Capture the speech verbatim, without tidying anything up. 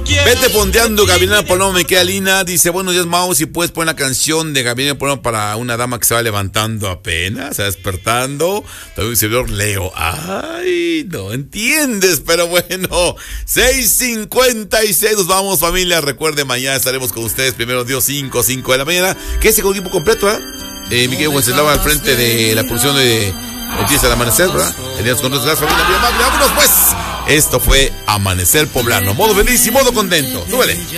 Vete ponteando, Gabriela Paloma, me queda Lina. Dice, buenos días, Mau, si puedes poner la canción de Gabriela Paloma para una dama que se va levantando apenas, se va despertando. También un servidor Leo. Ay, no entiendes, pero bueno. seis cincuenta y seis, nos vamos, familia. Recuerde, mañana estaremos con ustedes. Primero Dios, cinco, cinco de la mañana. Quédese con el equipo completo, ¿eh? eh Miguel Wenceslao al frente de la producción de Empieza el Amanecer, ¿verdad? Teníamos con nosotros, familia, muy amable. Vámonos, pues. Esto fue Amanecer Poblano. Modo feliz y modo contento. Súbele.